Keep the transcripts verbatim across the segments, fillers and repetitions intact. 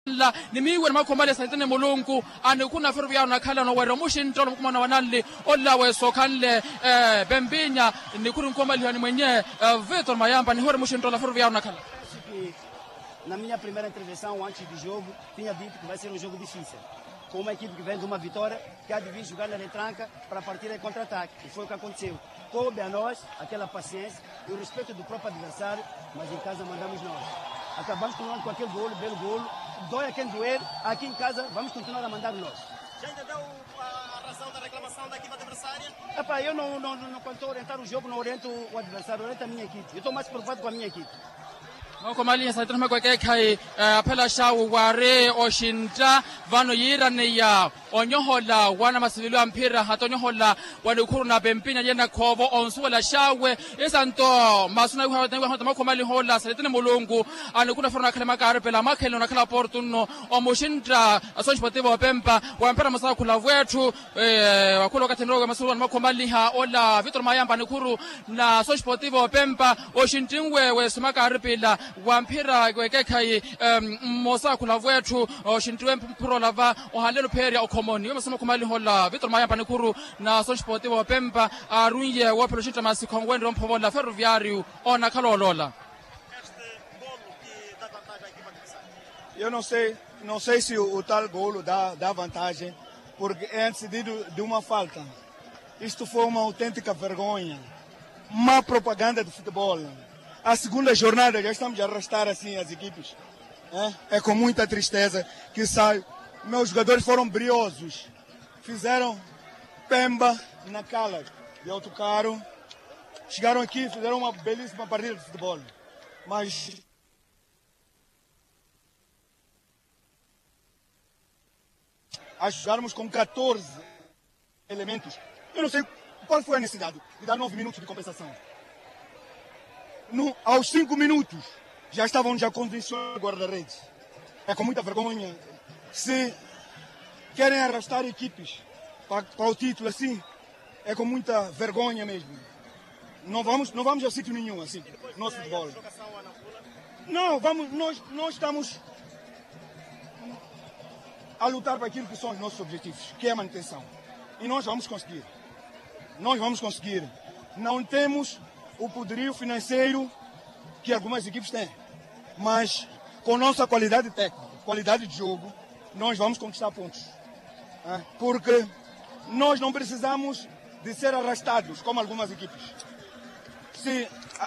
la nimiwe makhomale sayitene molonku ane kuna feru ya nakhala no wero mushin tolo kuma na wanali olla we sokhanle eh bembinya ni kuri nkomali hani mwenye Vitor Mayamba ni hore mushin tolo feru ya nakhala. Na minha primeira intervenção antes do jogo tinha dito que vai ser um jogo difícil, com uma equipe que vem de uma vitória que há de vir jogar na retranca para partir em contra-ataque, e foi o que aconteceu. Coube a nós aquela paciência e o respeito do próprio adversário, mas em casa mandamos nós. Acabamos com aquele golo, belo golo, dói a quem doer, aqui em casa vamos continuar a mandar nós. Já entendeu a razão da reclamação da equipe adversária? Epá, eu não, não, não, quando estou a orientar o jogo, não oriento o adversário, oriento a minha equipe. Eu estou mais preocupado com a minha equipe. Makhomali sayitene makweke kai aphela shawo ware oshinta vano yira ne ya onyohola wana masivilo ampira hatonyohola wale khuru na bempinya yena khovo onsuela shawe esanto masuna kwa kwa makhomali hola sayitene molongu ane kuna fona khala makare pela makhelo na khala portuno omoshinta asonjipativo pempa wampera masaka khula vwethu eh wakhulu kathenroga masulu makhomali ha ola Vitor Mayamba ne khuru na asonjipativo pempa oshintingwe we simakare pela wampira kweke kai mosa khula vwethu oshintiwe mpro lava ohalelo pheria okhomoni yomsema khomali hola Vitor Mayamba ne khuru na sonsport wa pempa arunye wa peloshinta masikhongweni romphobola ferroviário ona khalolola. Eu não sei, não sei se o, o tal golo dá, dá vantagem, porque é antecedido de uma falta. Isto foi uma autêntica vergonha, má propaganda do futebol. A segunda jornada já estamos a arrastar assim as equipes. É, é com muita tristeza que sai. Meus jogadores foram briosos, fizeram pemba na cala de autocarro, chegaram aqui, fizeram uma belíssima partida de futebol, mas a jogarmos com catorze elementos, eu não sei qual foi a necessidade de dar nove minutos de compensação. No, aos cinco minutos já estavam já condições de guarda-redes. É com muita vergonha. Se querem arrastar equipes para, para o título assim, é com muita vergonha mesmo. Não vamos, não vamos a sítio nenhum assim, nosso futebol. Não, vamos, nós, nós estamos a lutar para aquilo que são os nossos objetivos, que é a manutenção. E nós vamos conseguir. Nós vamos conseguir. Não temos o poderio financeiro que algumas equipes têm, mas com nossa qualidade técnica, qualidade de jogo, nós vamos conquistar pontos. Porque nós não precisamos de ser arrastados, como algumas equipes. Se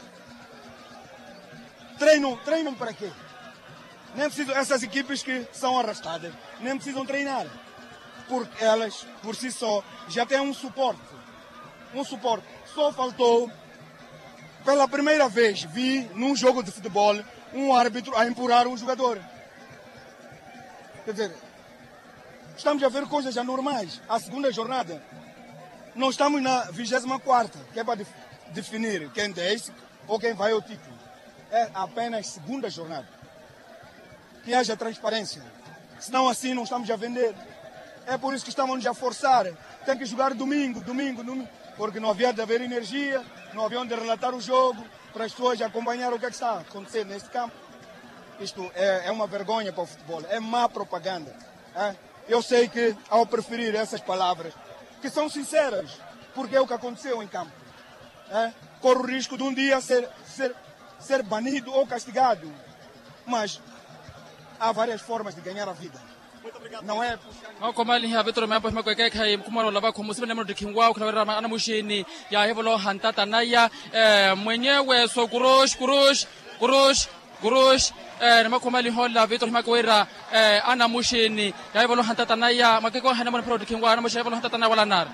treinam, treinam para quê? Nem precisam, essas equipes que são arrastadas, nem precisam treinar, porque elas, por si só, já têm um suporte. Um suporte. Só faltou, pela primeira vez, vi num jogo de futebol, um árbitro a empurrar um jogador. Quer dizer, estamos a ver coisas anormais. A segunda jornada, nós estamos na vigésima quarta, que é para def definir quem desce ou quem vai ao título. É apenas segunda jornada. Que haja transparência. Senão assim não estamos a vender. É por isso que estamos a forçar. Tem que jogar domingo, domingo, domingo. Porque não havia de haver energia, não havia de relatar o jogo, para as pessoas acompanhar o que, é que está acontecendo neste campo. Isto é, é uma vergonha para o futebol, é má propaganda. É? Eu sei que, ao preferir essas palavras, que são sinceras, porque é o que aconteceu em campo, é? Corre o risco de um dia ser, ser, ser banido ou castigado. Mas há várias formas de ganhar a vida. Não é makhomali ha Vitor Mayamba makweke kai kumaro lava khomusibe nemro dikhingwa ukhlawera ana mushini ya hevolo hantata naya eh mwenyewe so kurosh kurosh kurosh kurosh eh makhomali hola Vitor makwera eh ana mushini ya hevolo hantata naya makeko hana mon pro dikhingwa ana mushini hevolo hantata na wala nar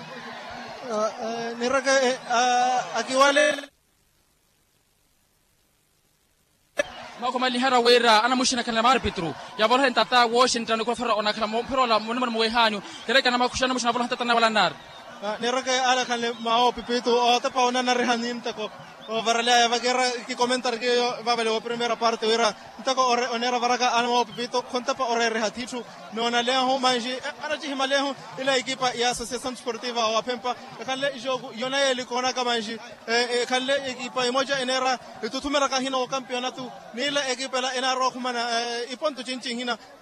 ni raga akiwale makhomali hara wera ana mushina kana marbitru ya bola hentata Washington ko fara ona kana mo prola mo mo hanyu kere kana makushana mushina bola hantata na wala nar nera ke ala kan le mao pipito o ta pa ona na rehanin ta ko o varale va guerra ki comentar ke va vale o primera parte era ta ko onera varaka ala mao pipito konta pa ore rehatitu no na le ho manji ana ji himale ho ila equipa ya associação desportiva o apempa kan le jogo yona ele kona ka manji kan le equipa moja enera tutumera ka hino campeonato nila equipa la ena ro kumana iponto chinchin hina